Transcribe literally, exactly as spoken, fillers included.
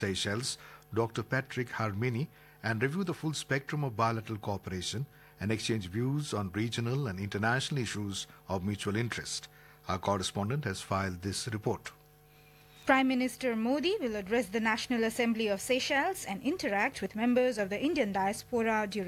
Seychelles, Doctor Patrick Harmini, and review the full spectrum of bilateral cooperation and exchange views on regional and international issues of mutual interest. Our correspondent has filed this report. Prime Minister Modi will address the National Assembly of Seychelles and interact with members of the Indian diaspora during